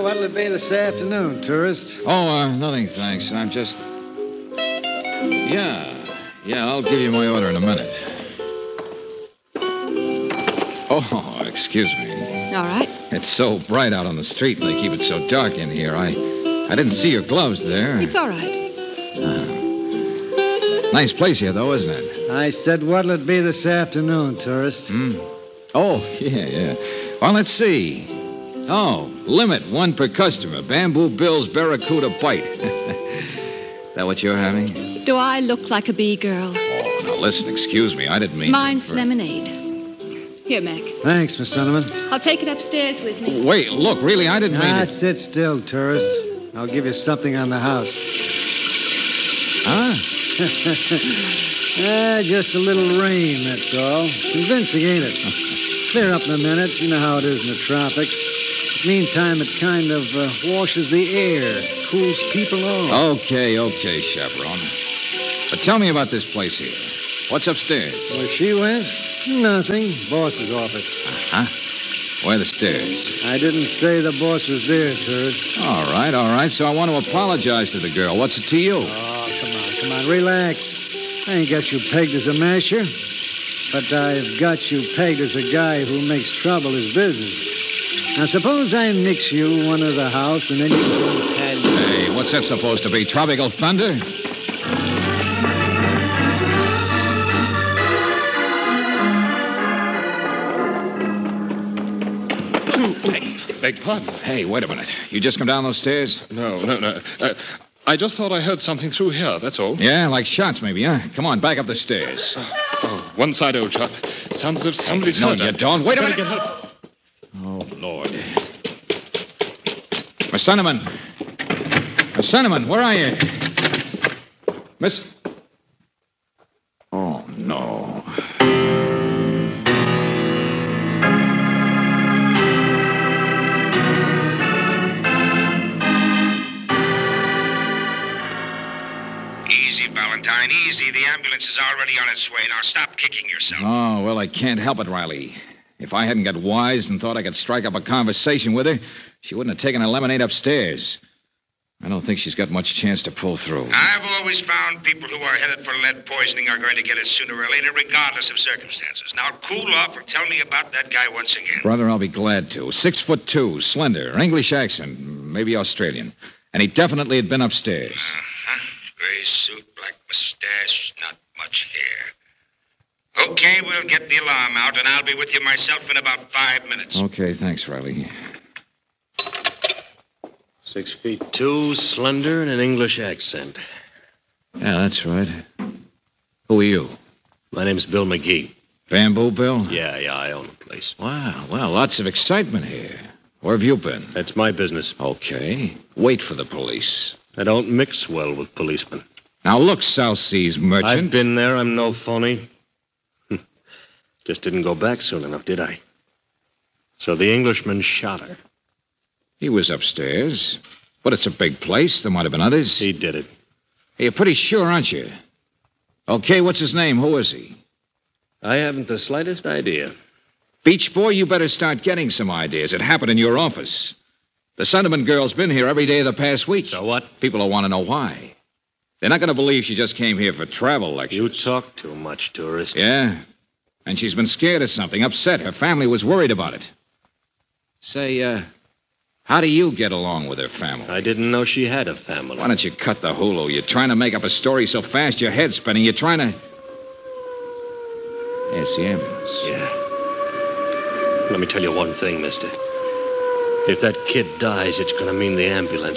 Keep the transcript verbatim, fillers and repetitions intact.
what'll it be this afternoon, tourist? Oh, uh, nothing, thanks. I'm just... Yeah. Yeah, I'll give you my order in a minute. Oh, excuse me. All right. It's so bright out on the street, and they keep it so dark in here. I I didn't see your gloves there. It's all right. Uh, nice place here, though, isn't it? I said, what'll it be this afternoon, tourist? Hmm. Oh, yeah, yeah. Well, let's see. Oh, limit, one per customer. Bamboo Bill's Barracuda Bite. Is that what you're having? Do I look like a bee girl? Oh, now listen, excuse me. I didn't mean Mine's to... lemonade. Here, Mac. Thanks, Miss Cinnamon. I'll take it upstairs with me. Wait, look, really, I didn't mean Ah, to... sit still, tourist. I'll give you something on the house. Huh? Ah, just a little rain, that's all. Convincing, ain't it? Clear up in a minute. You know how it is in the tropics. Meantime, it kind of uh, washes the air, cools people off. Okay, okay, chaperone. But tell me about this place here. What's upstairs? Where she went? Nothing. Boss's office. Uh-huh. Where are the stairs? I didn't say the boss was there, tourist. All right, all right. So I want to apologize to the girl. What's it to you? Oh, come on, come on. Relax. I ain't got you pegged as a masher. But I've got you pegged as a guy who makes trouble his business. Now, suppose I nix you one of the house, and then you go pad. Hey, what's that supposed to be? Tropical thunder? Hey, beg pardon. Hey, wait a minute. You just come down those stairs? No, no, no. Uh, I just thought I heard something through here, that's all. Yeah, like shots maybe, huh? Come on, back up the stairs. Oh, one side, old chap. Sounds as if somebody's No, hurt. you don't. Wait a Better minute. get help. Oh, Lord. Miss Cinnamon. Miss Cinnamon, where are you? Miss... Oh, no. Easy, Valentine, easy. The ambulance is already on its way. Now stop kicking yourself. Oh, well, I can't help it, Riley. If I hadn't got wise and thought I could strike up a conversation with her, she wouldn't have taken her lemonade upstairs. I don't think she's got much chance to pull through. I've always found people who are headed for lead poisoning are going to get it sooner or later, regardless of circumstances. Now cool off and tell me about that guy once again. Brother, I'll be glad to. Six foot two, slender, English accent, maybe Australian. And he definitely had been upstairs. Uh-huh. Gray suit, black mustache, not much hair. Okay, we'll get the alarm out, and I'll be with you myself in about five minutes. Okay, thanks, Riley. Six feet two, slender, and an English accent. Yeah, that's right. Who are you? My name's Bill McGee. Bamboo Bill? Yeah, yeah, I own the place. Wow, well, lots of excitement here. Where have you been? That's my business. Okay. Wait for the police. I don't mix well with policemen. Now, look, South Seas merchant. I've been there. I'm no phony. Just didn't go back soon enough, did I? So the Englishman shot her. He was upstairs. But it's a big place. There might have been others. He did it. Hey, you're pretty sure, aren't you? Okay, what's his name? Who is he? I haven't the slightest idea. Beach boy, you better start getting some ideas. It happened in your office. The Sentiment girl's been here every day of the past week. So what? People will want to know why. They're not going to believe she just came here for travel lectures. You talk too much, tourist. Yeah? And she's been scared of something, upset. Her family was worried about it. Say, uh, how do you get along with her family? I didn't know she had a family. Why don't you cut the hulu? You're trying to make up a story so fast your head's spinning. You're trying to... Yes, the ambulance. Yeah. Let me tell you one thing, mister. If that kid dies, it's going to mean the ambulance